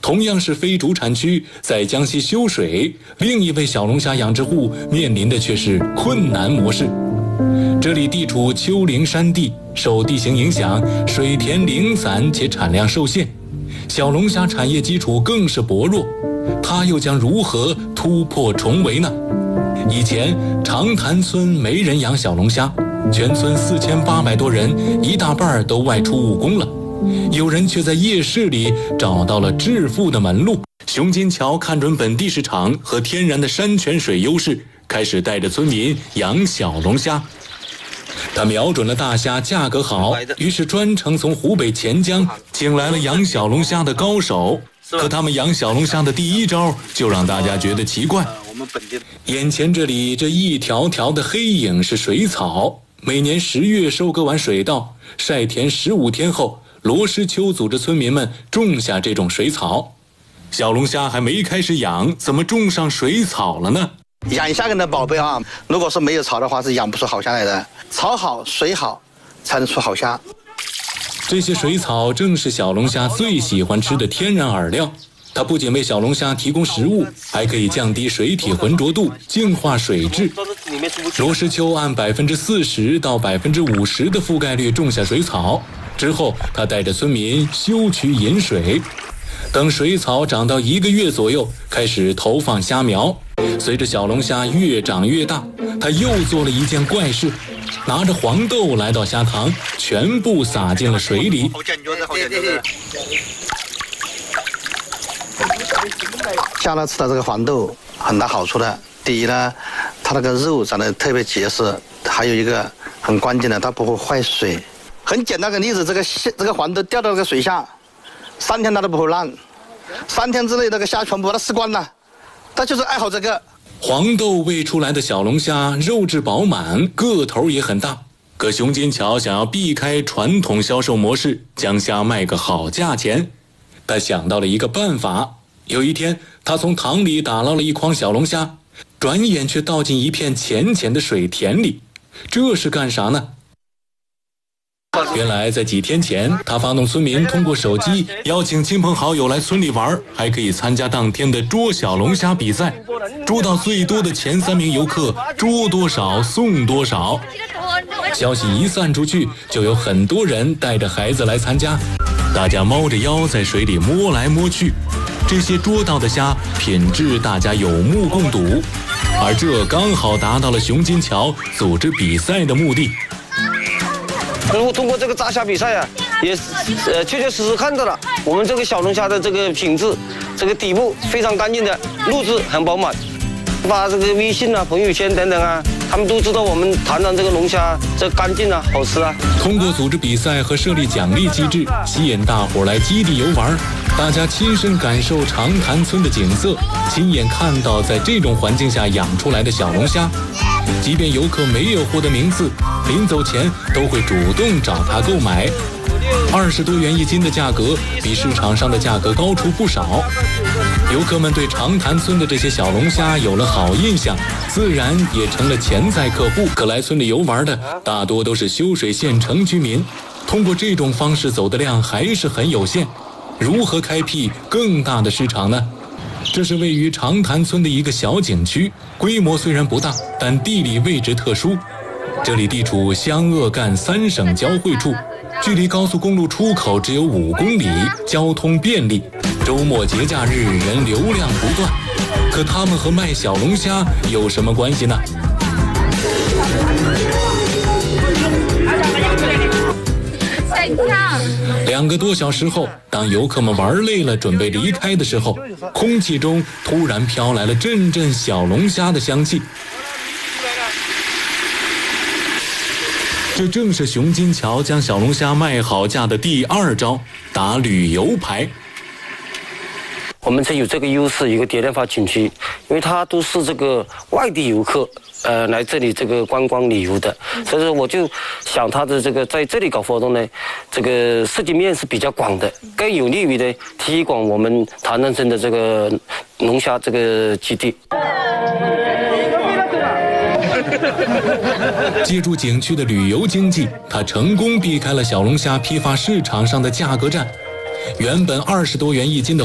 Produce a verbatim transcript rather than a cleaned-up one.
同样是非主产区，在江西修水，另一位小龙虾养殖户面临的却是困难模式。这里地处丘陵山地，受地形影响，水田零散且产量受限，小龙虾产业基础更是薄弱。它又将如何突破重围呢？以前长潭村没人养小龙虾，全村四千八百多人，一大半都外出务工了。有人却在夜市里找到了致富的门路。熊金桥看准本地市场和天然的山泉水优势，开始带着村民养小龙虾。他瞄准了大虾价格好，于是专程从湖北潜江请来了养小龙虾的高手。可他们养小龙虾的第一招就让大家觉得奇怪。眼前这里这一条条的黑影是水草，每年十月收割完水稻，晒田十五天后，罗师秋组织村民们种下这种水草。小龙虾还没开始养，怎么种上水草了呢？ 养虾人的宝贝啊，如果是没有草的话，是养不出好虾来的。草好水好，才能出好虾。 这些水草正是小龙虾最喜欢吃的天然饵料，它不仅为小龙虾提供食物，还可以降低水体浑浊度，净化水质。罗师秋按百分之四十到百分之五十的覆盖率种下水草，之后他带着村民修渠引水。等水草长到一个月左右，开始投放虾苗。随着小龙虾越长越大，他又做了一件怪事，拿着黄豆来到虾塘，全部撒进了水里。 虾呢吃的这个黄豆很大好处的，第一呢，它那个肉长得特别结实，还有一个很关键的，它不会坏水。很简单的例子，这个这个黄豆掉到这个水下，三天它都不会烂，三天之内那个虾全部把它吃光了。他就是爱好这个。 黄豆喂出来的小龙虾肉质饱满，个头也很大。可熊金桥想要避开传统销售模式，将虾卖个好价钱，他想到了一个办法。有一天，他从塘里打捞了一筐小龙虾，转眼却倒进一片浅浅的水田里。这是干啥呢？原来在几天前，他发动村民通过手机邀请亲朋好友来村里玩，还可以参加当天的捉小龙虾比赛，捉到最多的前三名游客，捉多少送多少。消息一散出去，就有很多人带着孩子来参加，大家猫着腰在水里摸来摸去。这些捉到的虾品质大家有目共睹，而这刚好达到了熊金桥组织比赛的目的。 然后通过这个抓虾比赛啊，也呃确确实实看到了我们这个小龙虾的这个品质，这个底部非常干净的，肉质很饱满。发这个微信啊、朋友圈等等啊，他们都知道我们谈谈这个龙虾这干净啊、好吃啊。 通过组织比赛和设立奖励机制，吸引大伙来基地游玩，大家亲身感受长潭村的景色，亲眼看到在这种环境下养出来的小龙虾。即便游客没有获得名次，临走前都会主动找他购买。二十多元一斤的价格比市场上的价格高出不少，游客们对长潭村的这些小龙虾有了好印象，自然也成了潜在客户。可来村里游玩的大多都是修水县城居民，通过这种方式走的量还是很有限，如何开辟更大的市场呢？这是位于长潭村的一个小景区，规模虽然不大，但地理位置特殊。这里地处湘鄂赣三省交汇处，距离高速公路出口只有五公里，交通便利，周末节假日人流量不断。可他们和卖小龙虾有什么关系呢？两个多小时后，当游客们玩累了准备离开的时候，空气中突然飘来了阵阵小龙虾的香气。这正是熊金桥将小龙虾卖好价的第二招，打旅游牌。 我们这有这个优势，一个蝶恋花景区，因为它都是这个外地游客，呃，来这里这个观光旅游的，所以说我就想它的这个在这里搞活动呢，这个涉及面是比较广的，更有利于呢推广我们潭潭村的这个龙虾这个基地。 借助景区的旅游经济，它成功避开了小龙虾批发市场上的价格战。原本二十多元一斤的